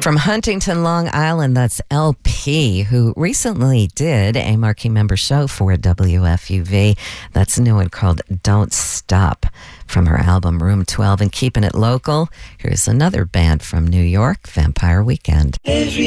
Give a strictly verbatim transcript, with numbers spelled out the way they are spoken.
From Huntington, Long Island, that's L P, who recently did a marquee member show for W F U V. That's a new one called Don't Stop from her album Room twelve. And keeping it local, here's another band from New York, Vampire Weekend. Every